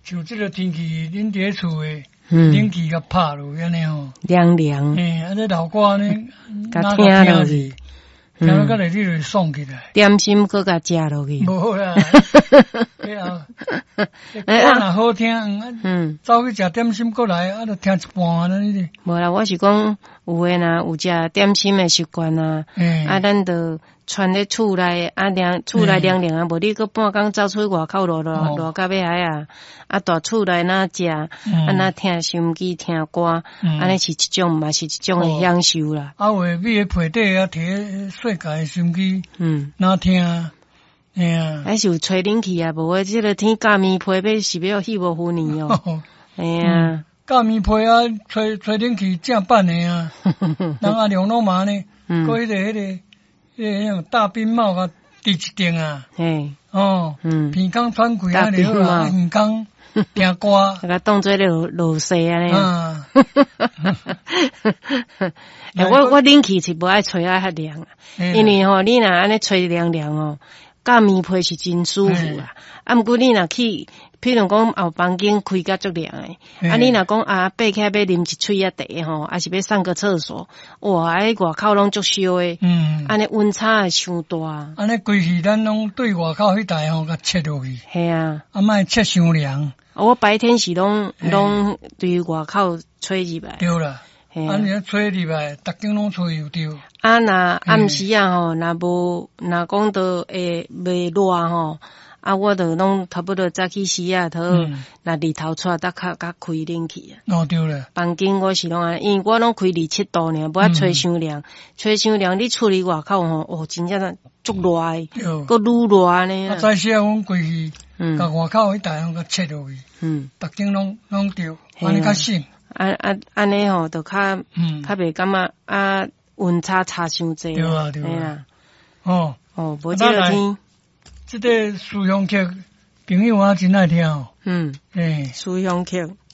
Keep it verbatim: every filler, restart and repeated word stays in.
像这个天气，恁伫厝诶，冷气甲拍落安尼吼， 凉凉。 诶，啊，这老歌呢， 甲听落去， 听到甲来你就爽起来。 点心搁甲食落去。 无啦，对啊，歌若好听，嗯，走去食点心过来，啊，就听一半安尼。 无啦，我是讲有诶呐，有食点心诶习惯啊，啊，咱就穿咧厝内，啊凉厝内凉凉啊，无你搁半工走出去外口热热热到要海啊，啊大厝内哪食，啊哪听收音机听歌，安尼是一种嘛是一种诶享受啦。 啊，有诶，你诶皮底啊，摕世界收音机，嗯，哪听？哎呀， 还是有吹冷气啊，无诶，即个天加棉被要是要起无糊呢哦。哎呀， 加棉被啊，吹吹冷气正办诶啊，人阿梁老妈呢，过迄个迄个。迄种大冰帽甲滴一顶啊，嘿，哦，嗯，鼻孔穿开啊，了啦，耳孔听歌， 甲当做落落雪安尼。啊，哎，我我冷气是无爱吹啊遐凉啊，因为吼你若安尼吹凉凉哦，盖棉被是真舒服啊。啊，毋过你若去，譬如讲后房间开甲足凉诶，啊，你若讲啊爬起来要啉一喙啊茶吼，还是要上个厕所，哇，迄外口拢足烧诶，嗯，安尼温差会伤大。 安尼规气咱拢对外口迄台吼甲切落去。 系啊， 啊，莫切伤凉。 我白天是拢拢对外口吹入来。 对啦，啊，你吹入来，逐间拢吹有对。 啊，若暗时啊吼，若无若讲到会袂热吼。啊，我著拢差不多早起时啊，头若日头出来，得较较开冷气啊。 哦，对了， 房间我是拢安，因为我拢开二七度呢，无爱吹伤凉，吹伤凉，你出去外口吼，哦，真正足热诶，搁愈热呢。 啊，早时啊，阮规去，甲外口迄台拢甲切落去，嗯，逐间拢拢对，安尼较省。 啊啊，安尼吼，著较，嗯，较袂感觉啊，温差差伤济。 对啊，对啊。哦哦，无这个天。 这个思乡曲朋友啊真爱听哦。 嗯，诶，思乡曲。